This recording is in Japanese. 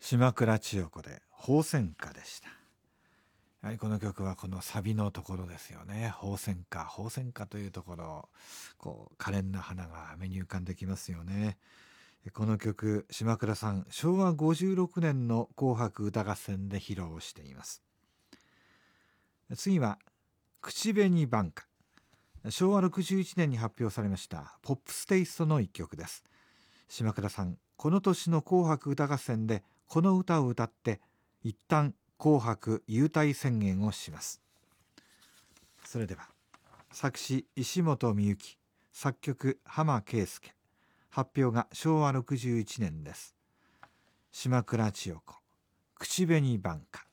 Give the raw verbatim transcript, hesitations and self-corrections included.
島倉千代子で鳳仙花でした。やはりこの曲はこのサビのところですよね。鳳仙花、鳳仙花というところ、こう可憐な花が目に浮かんできますよね。この曲、島倉さん、しょうわごじゅうろくねんの紅白歌合戦で披露しています。次は、口紅挽歌。しょうわろくじゅういちねんに発表されましたポップステイストの一曲です。島倉さん、この年の紅白歌合戦でこの歌を歌って一旦紅白優待宣言をします。それでは作詞石本美幸、作曲浜圭介、発表がしょうわろくじゅういちねんです。島倉千代子、口紅挽歌。